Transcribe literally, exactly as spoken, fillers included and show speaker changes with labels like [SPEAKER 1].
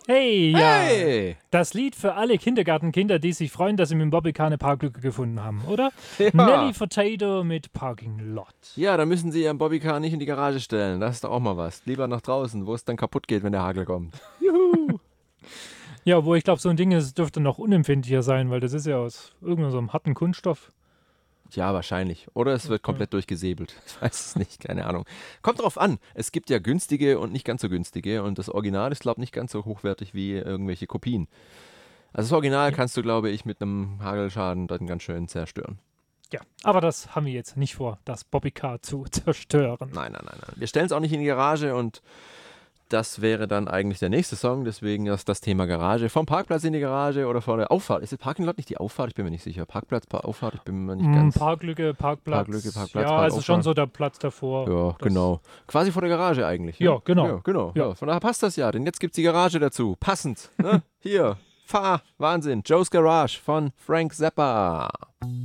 [SPEAKER 1] Hey, ja.
[SPEAKER 2] Hey!
[SPEAKER 1] Das Lied für alle Kindergartenkinder, die sich freuen, dass sie mit dem Bobbycar eine Parklücke gefunden haben, oder?
[SPEAKER 2] Ja.
[SPEAKER 1] Nelly Furtado mit Parking Lot.
[SPEAKER 2] Ja, dann müssen Sie Ihren Bobbycar nicht in die Garage stellen. Das ist doch auch mal was. Lieber nach draußen, wo es dann kaputt geht, wenn der Hagel kommt. Juhu!
[SPEAKER 1] Ja, wo ich glaube, so ein Ding ist, dürfte noch unempfindlicher sein, weil das ist ja aus irgendeinem so einem harten Kunststoff.
[SPEAKER 2] Ja, wahrscheinlich. Oder es wird komplett durchgesäbelt. Ich weiß es nicht, keine Ahnung. Kommt drauf an. Es gibt ja günstige und nicht ganz so günstige. Und das Original ist, glaube ich, nicht ganz so hochwertig wie irgendwelche Kopien. Also das Original kannst du, glaube ich, mit einem Hagelschaden dann ganz schön zerstören.
[SPEAKER 1] Ja, aber das haben wir jetzt nicht vor, das Bobbycar zu zerstören.
[SPEAKER 2] Nein, nein, nein, nein. Wir stellen es auch nicht in die Garage und das wäre dann eigentlich der nächste Song. Deswegen ist das Thema Garage. Vom Parkplatz in die Garage oder vor der Auffahrt. Ist das Parking Lot nicht die Auffahrt? Ich bin mir nicht sicher. Parkplatz, pa- Auffahrt, ich bin mir nicht
[SPEAKER 1] Mm,
[SPEAKER 2] ganz...
[SPEAKER 1] Parklücke, Parkplatz.
[SPEAKER 2] Parklücke, Parkplatz,
[SPEAKER 1] ja, also schon
[SPEAKER 2] Parkauffahrt.
[SPEAKER 1] so der Platz davor.
[SPEAKER 2] Ja,
[SPEAKER 1] Das-
[SPEAKER 2] genau. Quasi vor der Garage eigentlich.
[SPEAKER 1] Ja, genau.
[SPEAKER 2] Ja, genau.
[SPEAKER 1] Ja.
[SPEAKER 2] Ja. Von daher passt das ja, denn jetzt gibt es die Garage dazu. Passend. Ne? Hier. Fahr. Wahnsinn. Joe's Garage von Frank Zappa.